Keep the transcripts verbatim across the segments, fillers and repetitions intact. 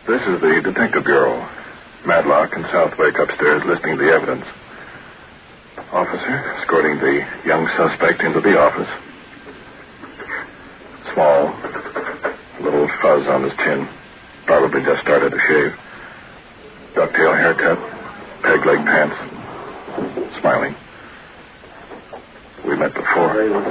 This is the Detective Bureau. Madlock and Southwick upstairs listening to the evidence. Officer escorting the young suspect into the office. Small. A little fuzz on his chin. Probably just started to shave. Ducktail haircut. Peg-leg pants. Smiling. We met before.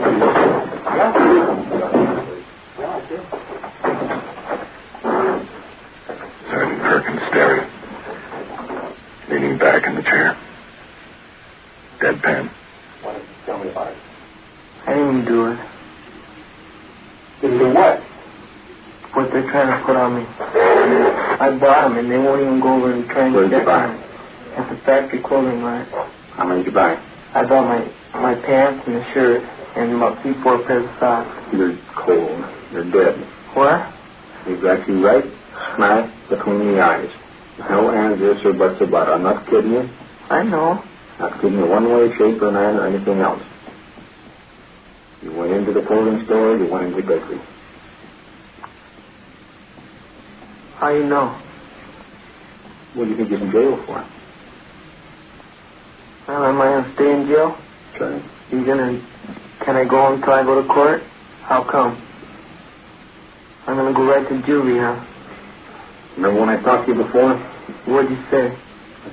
Sergeant Perkins staring. Leaning back in the chair. Deadpan. Tell me about it. I didn't do it. Didn't do what? What they're trying to put on me. I bought them and they won't even go over and try and Where'd you check buy them. At the factory clothing line. How many did you buy? I bought my my pants and the shirt and about three, four pairs of socks. You're cold. You're dead. What? We've got you right smack between the eyes. No ands, this or buts about it. I'm not kidding you. I know. Not kidding you one way, shape, or manner, or anything else. You went into the clothing store, you went into the bakery. How you know? What do you think you're in jail for? Well, am I gonna stay in jail? Sure. You gonna... Can I go until I go to court? How come? I'm gonna go right to juvie, huh? Remember when I talked to you before? What'd you say?